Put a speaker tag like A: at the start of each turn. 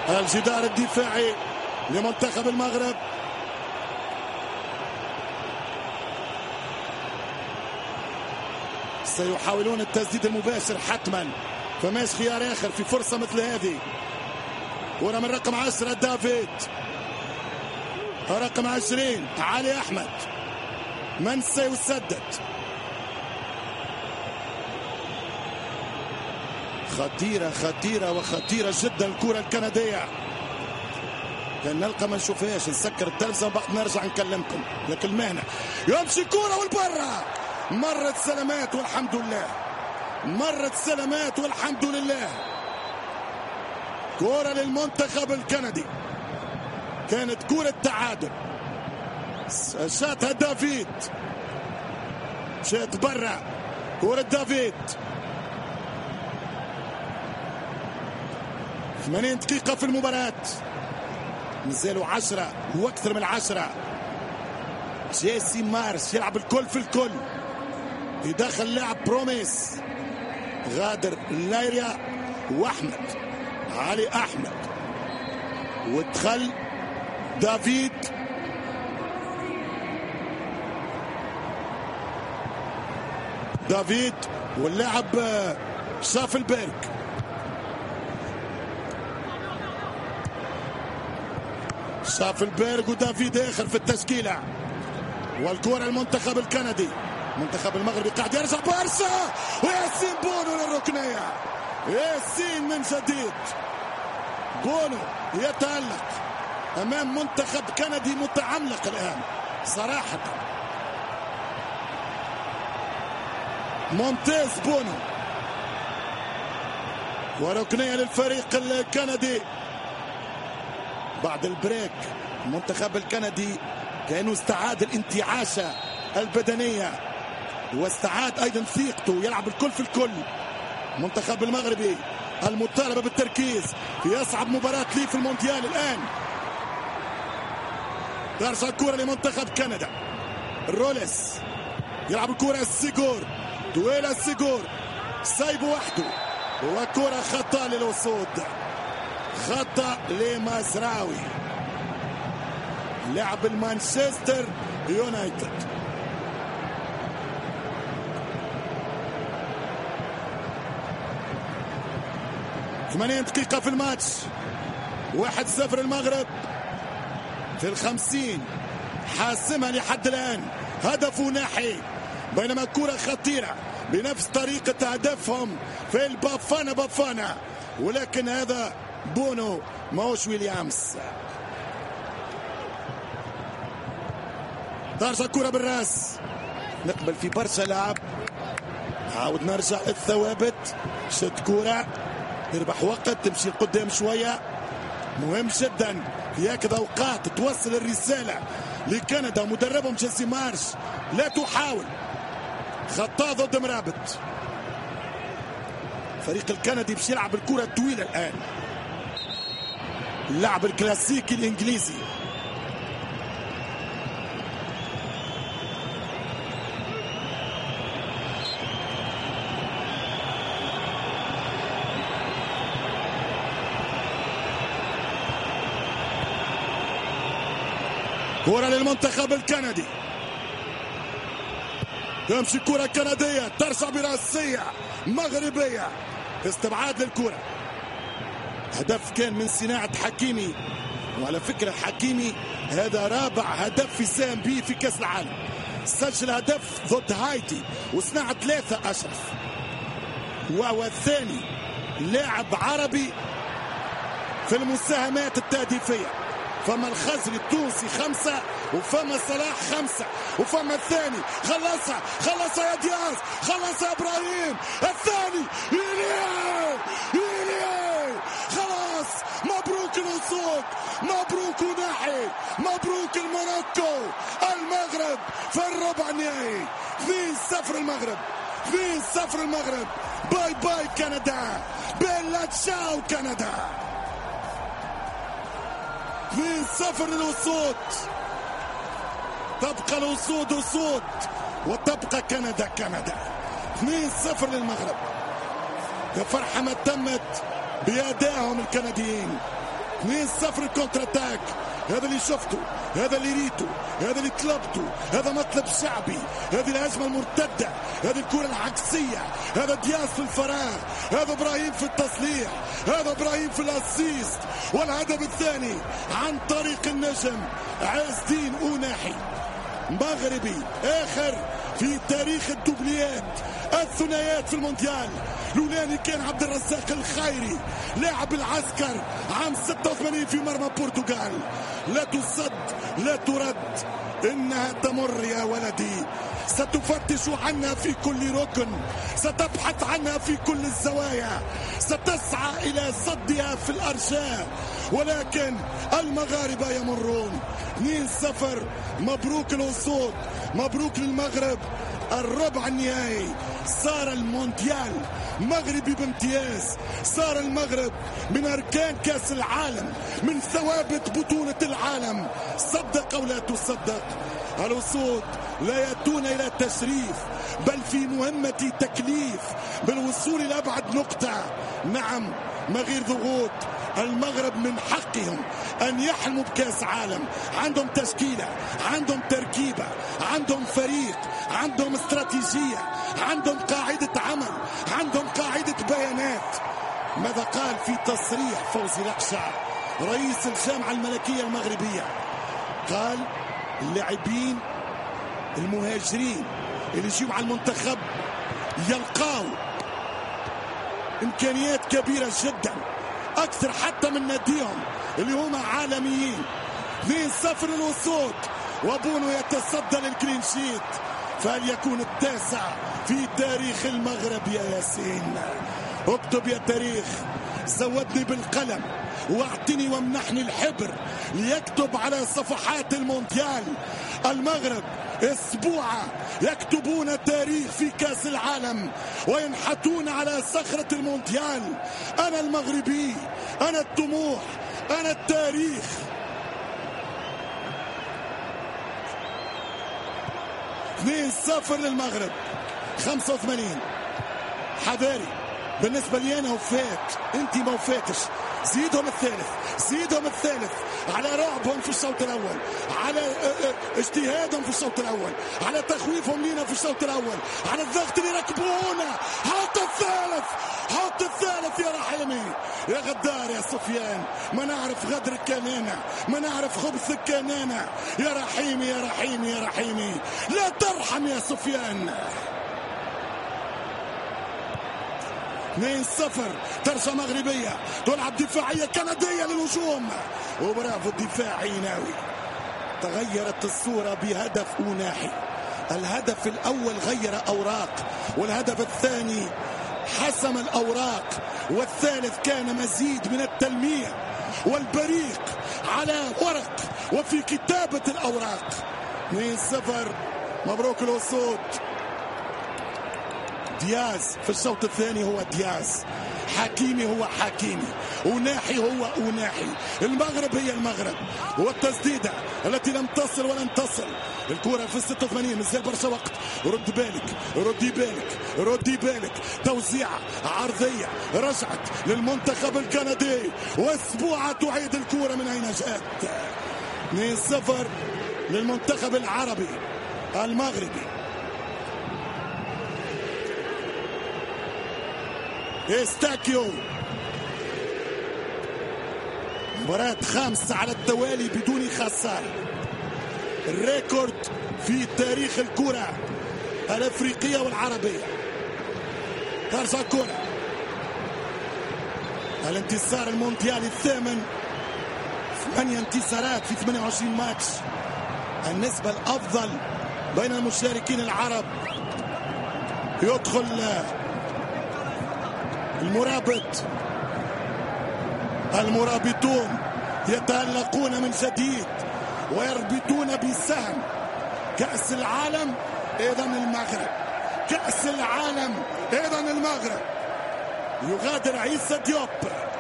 A: الجدار الدفاعي لمنتخب المغرب. سيحاولون التسديد المباشر حتما، فماش خيار آخر في فرصة مثل هذه. كرة من رقم 10 دافيد، رقم 20 علي أحمد، منسي وسدد. خطيرة خطيرة وخطيرة جدا الكرة الكندية. كان نلقى ما نشوفهاش، نسكر التلفزة وبعد نرجع نكلمكم. لكن المهنة يمشي كرة والبرة، مرت سلامات والحمد لله، مرت سلامات والحمد لله. كرة للمنتخب الكندي، كانت كرة تعادل، شاتها دافيد، شات برا. كرة دافيد، 80 دقيقة في المباراة، نزالوا 10 واكثر من 10. جيسي مارش يلعب الكل في الكل، يدخل لاعب بروميس، غادر اللايريا واحمد علي احمد، ودخل دافيد. دافيد واللاعب شافلبرغ. شافلبرغ ودافيد اخر في التشكيله. والكره المنتخب الكندي. منتخب المغرب قاعد يرجع برشا، وياسين بونو للركنيه. ياسين من جديد، بونو يتألق امام منتخب كندي متعملق الان صراحه. ممتاز بونو، وركنيه للفريق الكندي. بعد البريك المنتخب الكندي كأنه استعاد الانتعاشة البدنية واستعاد أيضا ثقته، يلعب الكل في الكل. المنتخب المغربي المطالبة بالتركيز في أصعب مباراة ليه في المونديال الآن. ترجع الكرة لمنتخب كندا. روليس يلعب الكرة السيجور، دويل السيجور سايب وحده، وكرة خطأ للوسود، خطأ لمازراوي لاعب المانشستر يونايتد. ثمانين دقيقة في الماتش، 1-0 المغرب في 50، حاسمها لحد الآن، هدفه ناحي، بينما كرة خطيرة بنفس طريقة هدفهم في البافانا، ولكن هذا بونو ماهوش ويليامز. ترجع الكرة بالراس، نقبل في برشا لاعب، عاود نرجع الثوابت، شد كرة يربح وقت، تمشي لقدام شوية، مهم جدا في هكذا اوقات توصل الرسالة لكندا. مدربهم جيسي مارش لا تحاول، خطأ ضد مرابط. الفريق الكندي باش يلعب الكرة الطويلة الآن، اللعب الكلاسيكي الإنجليزي. كرة للمنتخب الكندي، تمشي كرة كندية، ترجع براسية مغربية، استبعاد للكرة. هدف كان من صناعة حكيمي، وعلى فكرة حكيمي هذا رابع هدف يساهم به في كأس العالم. سجل هدف ضد هايتي وصناعة 3 أشرف، وهو الثاني لاعب عربي في المساهمات التهديفية. فما الخزري التونسي 5، وفما صلاح 5، وفما الثاني خلصها يا دياز، خلصها يا ابراهيم، الثاني يليه خلاص. مبروك الوصول، مبروك ناحي، مبروك الموناكو. المغرب في الربع النهائي، 2-0 المغرب، 2-0 المغرب. باي باي كندا، بيلا تشاو كندا. 2-0 للوصول، تبقى الوصول وصول، وتبقى كندا. 2-0 للمغرب. يا فرحة ما تمت بأدائهم الكنديين، 2-0 الكونتر اتاك. هذا اللي شفته، هذا اللي ريته، هذا اللي طلبته، هذا مطلب شعبي، هذه الهجمة المرتدة، هذه الكرة العكسية، هذا دياز في الفراغ، هذا ابراهيم في التصليح، هذا ابراهيم في الاسيست، والهدف الثاني عن طريق النجم عز الدين أوناحي، مغربي آخر في تاريخ الدوبليات الثنائيات في المونديال. لولاني كان عبد الرزاق الخيري لاعب العسكر عام 86 في مرمى البرتغال. لا تصد لا ترد، إنها تمر يا ولدي، ستفتش عنها في كل ركن، ستبحث عنها في كل الزوايا، ستسعى إلى صدها في الأرجاء، ولكن المغاربة يمرون. 2-0. مبروك الوصول، مبروك للمغرب. الربع النهائي، صار المونديال مغربي بامتياز، صار المغرب من أركان كأس العالم، من ثوابت بطولة العالم. صدق أو لا تصدق، الوصول لا يأتون إلى تشريف، بل في مهمة تكليف بالوصول إلى أبعد نقطة. نعم، مغير ضغوط. المغرب من حقهم أن يحلموا بكأس عالم. عندهم تشكيلة، عندهم تركيبة، عندهم فريق، عندهم استراتيجية، عندهم قاعدة عمل، عندهم قاعدة بيانات. ماذا قال في تصريح فوزي لقشع رئيس الجامعة الملكية المغربية؟ قال اللاعبين المهاجرين اللي يجوا مع المنتخب يلقاو إمكانيات كبيرة جدا، أكثر حتى من ناديهم اللي هم عالميين. 2-0 للوصول، وبونو يتصدى للكلين شيت، فليكون التاسع في تاريخ المغرب. يا ياسين، اكتب يا تاريخ، زودني بالقلم واعطني وامنحني الحبر ليكتب على صفحات المونديال. المغرب اسبوعا يكتبون تاريخ في كاس العالم وينحتون على صخرة المونديال. انا المغربي، انا الطموح، انا التاريخ. 2-0 للمغرب. 85. حذاري بالنسبة لي أنا وفات، أنت ما وفاتش. زيدهم الثالث، زيدهم الثالث على رعبهم في الشوط الأول، على اجتهادهم في الشوط الأول، على تخويفهم لينا في الشوط الأول، على الضغط اللي ركبونا. حط الثالث، حط الثالث يا رحيمي، يا غدار يا سفيان. ما نعرف غدرك كان هنا، ما نعرف خبثك كان هنا. يا رحيمي يا رحيمي يا رحيمي، لا ترحم يا سفيان. 2-0. ترجمة مغربية، تلعب دفاعية كندية للهجوم، وبرافو الدفاع عيناوي. تغيرت الصورة بهدف أوناحي. الهدف الأول غير أوراق، والهدف الثاني حسم الأوراق، والثالث كان مزيد من التلميع والبريق على ورق وفي كتابة الأوراق. 2-0. مبروك الوصول. دياز في الشوط الثاني هو دياز، حكيمي هو حكيمي، أوناحي هو أوناحي. المغرب هي المغرب، والتسديدة التي لم تصل ولن تصل. الكرة في 86، مازال برشا وقت. رد بالك، ردي بالك، ردي بالك. توزيعة عرضية رجعت للمنتخب الكندي، واسبوعة تعيد الكرة من أين جاءت. 2-0 للمنتخب العربي المغربي. استاكيو، مباراة خامسة على التوالي بدون خسارة، الريكورد في تاريخ الكرة الأفريقية والعربية. ترجع الكرة، الانتصار المونديالي الثامن، 8 انتصارات في 28 ماتش، النسبة الأفضل بين المشاركين العرب. يدخل المرابط، المرابطون يتألقون من جديد ويربطون بسهم كأس العالم. إذن المغرب، كأس العالم إذن المغرب. يغادر عيسى ديوب.